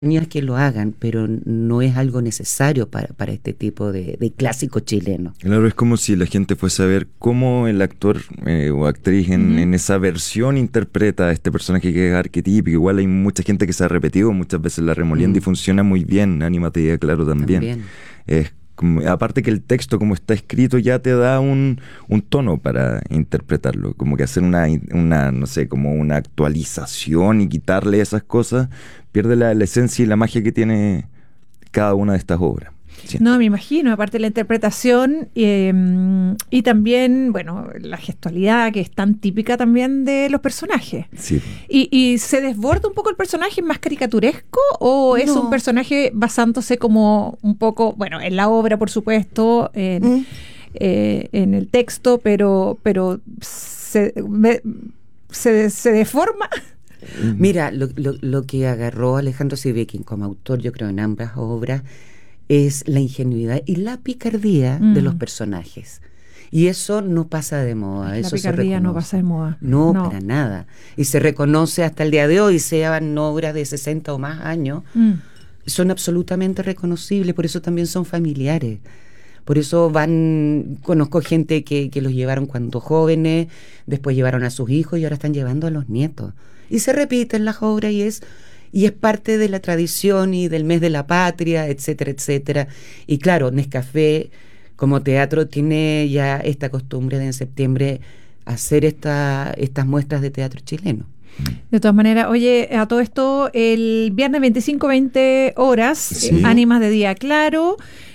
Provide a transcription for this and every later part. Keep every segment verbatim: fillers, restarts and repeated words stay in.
que lo hagan, pero no es algo necesario para, para este tipo de, de clásico chileno. Claro, es como si la gente fuese a ver cómo el actor eh, o actriz en, uh-huh. en esa versión interpreta a este personaje que es arquetípico. Igual hay mucha gente que se ha repetido muchas veces La Remolienda uh-huh. y funciona muy bien. Ánimas, claro, también. también. Es como, aparte que el texto como está escrito ya te da un, un tono para interpretarlo. Como que hacer una, una, no sé, como una actualización y quitarle esas cosas pierde la, la esencia y la magia que tiene cada una de estas obras. Siento. No, me imagino, aparte de la interpretación eh, y también, bueno, la gestualidad que es tan típica también de los personajes. Sí. ¿Y, y se desborda un poco el personaje, es más caricaturesco o no. es un personaje basándose como un poco, bueno, en la obra, por supuesto, en, mm. eh, en el texto, pero, pero se, me, se, se deforma? Mira, lo, lo, lo que agarró Alejandro Sieveking como autor, yo creo, en ambas obras, es la ingenuidad y la picardía mm. de los personajes. Y eso no pasa de moda. La eso picardía se no pasa de moda. No, no, para nada. Y se reconoce hasta el día de hoy, sean obras de sesenta o más años, mm. son absolutamente reconocibles, por eso también son familiares. Por eso van, conozco gente que, que los llevaron cuando jóvenes, después llevaron a sus hijos y ahora están llevando a los nietos. Y se repiten las obras y es, y es parte de la tradición y del mes de la patria, etcétera, etcétera. Y claro, Nescafé como teatro tiene ya esta costumbre de en septiembre hacer esta, estas muestras de teatro chileno. De todas maneras, oye, a todo esto, el viernes veinticinco, veinte horas, sí. eh, Ánimas de Día Claro,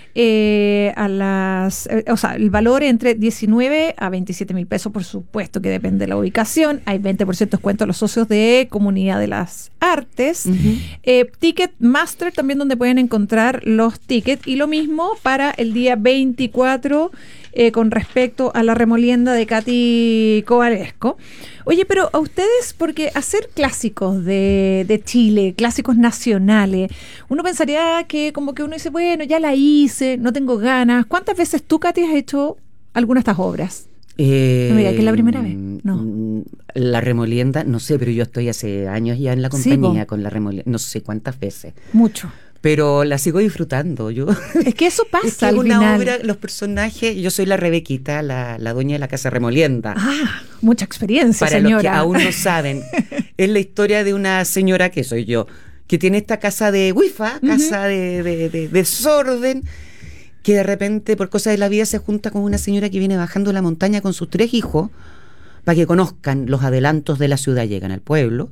eh, a las, eh, o sea, el valor entre diecinueve a veintisiete mil pesos, por supuesto que depende de la ubicación. Hay veinte por ciento de descuento a los socios de Comunidad de las Artes. Uh-huh. eh, Ticketmaster también, donde pueden encontrar los tickets, y lo mismo para el día veinticuatro eh, con respecto a La Remolienda de Katy Cobalesco. Oye, pero a ustedes, porque hacer clásicos de, de Chile, clásicos nacionales, uno pensaría que como que uno dice, bueno, ya la hice, no tengo ganas. ¿Cuántas veces tú, Katy, has hecho alguna de estas obras? Eh, no, mira, que es la primera vez. No. La Remolienda, no sé, pero yo estoy hace años ya en la compañía sí, con La Remolienda, no sé cuántas veces. Mucho. Pero la sigo disfrutando. Yo es que eso pasa es que al una final. obra, los personajes, yo soy la Rebequita, la, la dueña de la Casa Remolienda. Ah, mucha experiencia, Para señora. Para los que aún no saben, es la historia de una señora, que soy yo, que tiene esta casa de huifa, uh-huh. casa de, de, de, de desorden, que de repente, por cosas de la vida, se junta con una señora que viene bajando la montaña con sus tres hijos, para que conozcan los adelantos de la ciudad, llegan al pueblo,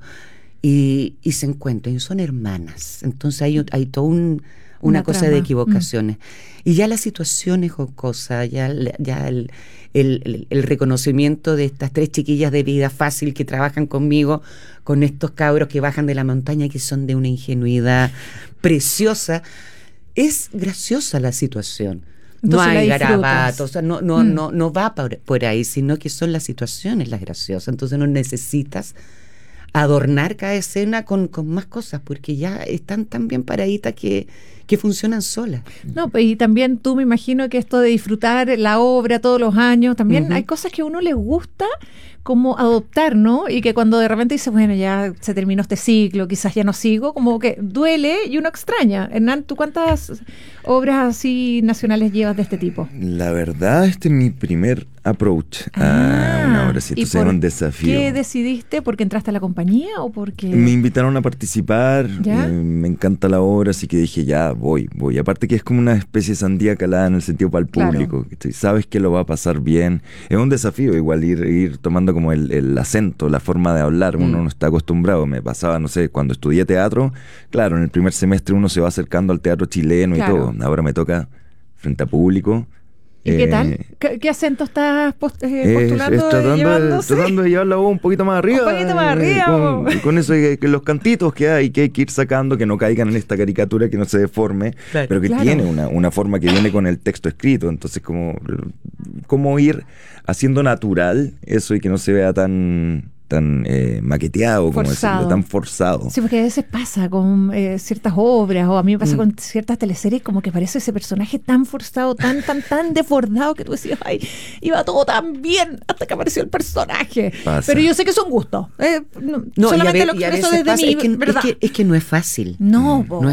Y, y se encuentran, y son hermanas. Entonces hay, hay toda un, una, una cosa trama. de equivocaciones. Mm. Y ya la situación es jocosa, ya, ya el, el, el, el reconocimiento de estas tres chiquillas de vida fácil que trabajan conmigo, con estos cabros que bajan de la montaña, que son de una ingenuidad preciosa. Es graciosa la situación. Entonces no hay garabatos, o sea, no, no, mm. no, no va por, por ahí, sino que son las situaciones las graciosas. Entonces no necesitas adornar cada escena con, con más cosas, porque ya están tan bien paraditas que, que funcionan solas. No, y también tú, me imagino que esto de disfrutar la obra todos los años, también uh-huh. hay cosas que a uno le gusta como adoptar, ¿no? Y que cuando de repente dices, bueno, ya se terminó este ciclo, quizás ya no sigo, como que duele y uno extraña. Hernán, ¿tú cuántas obras así nacionales llevas de este tipo? La verdad, este es mi primer approach ah, a una obra así. Esto es un desafío. ¿Qué decidiste? ¿Porque entraste a la compañía o porque...? Me invitaron a participar, eh, me encanta la obra, así que dije, ya, voy, voy. Aparte que es como una especie de sandía calada en el sentido para el público. Claro. Sabes que lo va a pasar bien. Es un desafío igual ir, ir tomando como el, el acento, la forma de hablar. Uno mm. no está acostumbrado. Me pasaba, no sé, cuando estudié teatro, claro, en el primer semestre uno se va acercando al teatro chileno claro. y todo. Ahora me toca frente a público. ¿Y eh, qué tal? ¿Qué, qué acento estás post, eh, postulando? Es, es tratando, y llevando, de, tratando de llevar la voz un poquito más arriba. Un poquito más arriba. Eh, con, con eso, que, que los cantitos que hay, que hay que ir sacando, que no caigan en esta caricatura, que no se deforme, claro, pero que claro. tiene una, una forma que viene con el texto escrito. Entonces, como, como ir haciendo natural eso y que no se vea tan... tan eh, maqueteado, como decirlo, tan forzado. Sí, porque a veces pasa con eh, ciertas obras, o a mí me pasa Mm. con ciertas teleseries, como que parece ese personaje tan forzado, tan, tan, tan desbordado, que tú decías, ay, iba todo tan bien hasta que apareció el personaje. Pasa. Pero yo sé que son gustos. Eh, no, No, y a solamente ve- lo y a expreso veces desde pasa- mí, es que, ¿verdad? Es que, es que no es fácil. No, po. No